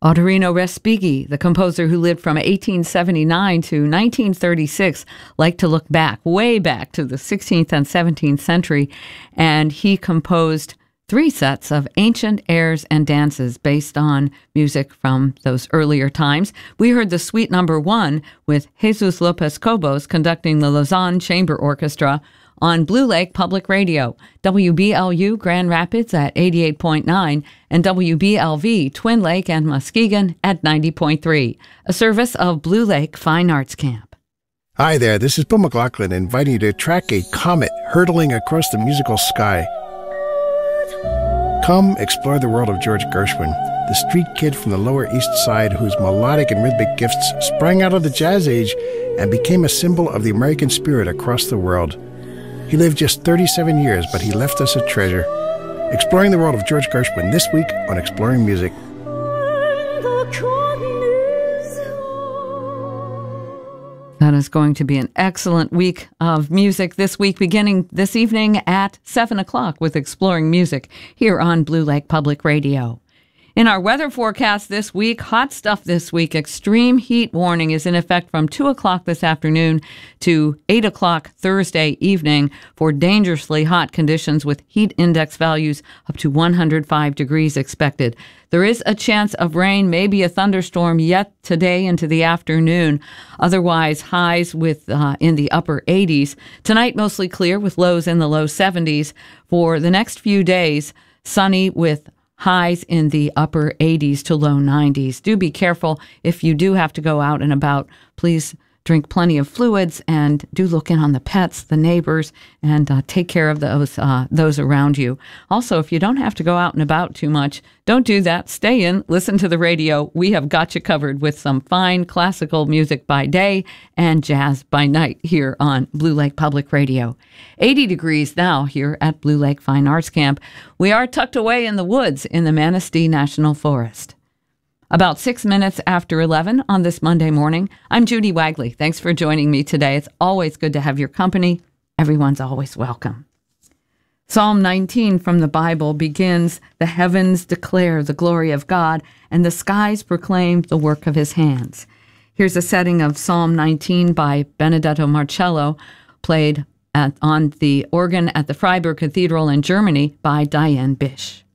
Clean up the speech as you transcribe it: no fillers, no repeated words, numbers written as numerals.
Ottorino Respighi, the composer who lived from 1879 to 1936, liked to look back, way back to the 16th and 17th century, and he composed 3 sets of ancient airs and dances based on music from those earlier times. We heard the Suite Number 1 with Jesus Lopez Cobos conducting the Lausanne Chamber Orchestra on Blue Lake Public Radio, WBLU Grand Rapids at 88.9 and WBLV Twin Lake and Muskegon at 90.3, a service of Blue Lake Fine Arts Camp. Hi there, this is Bill McLaughlin inviting you to track a comet hurtling across the musical sky. Come explore the world of George Gershwin, the street kid from the Lower East Side whose melodic and rhythmic gifts sprang out of the jazz age and became a symbol of the American spirit across the world. He lived just 37 years, but he left us a treasure. Exploring the world of George Gershwin this week on Exploring Music. That is going to be an excellent week of music this week, beginning this evening at 7 o'clock with Exploring Music here on Blue Lake Public Radio. In our weather forecast this week, hot stuff this week. Extreme heat warning is in effect from 2 o'clock this afternoon to 8 o'clock Thursday evening for dangerously hot conditions with heat index values up to 105 degrees expected. There is a chance of rain, maybe a thunderstorm yet today into the afternoon. Otherwise, highs with in the upper 80s. Tonight, mostly clear with lows in the low 70s. For the next few days, sunny with highs in the upper 80s to low 90s. Do be careful if you do have to go out and about. Please drink plenty of fluids and do look in on the pets, the neighbors, and take care of those around you. Also, if you don't have to go out and about too much, don't do that. Stay in, listen to the radio. We have got you covered with some fine classical music by day and jazz by night here on Blue Lake Public Radio. 80 degrees now here at Blue Lake Fine Arts Camp. We are tucked away in the woods in the Manistee National Forest. About 6 minutes after 11 on this Monday morning, I'm Judy Wagley. Thanks for joining me today. It's always good to have your company. Everyone's always welcome. Psalm 19 from the Bible begins, "The heavens declare the glory of God, and the skies proclaim the work of his hands." Here's a setting of Psalm 19 by Benedetto Marcello, played on the organ at the Freiburg Cathedral in Germany by Diane Bish.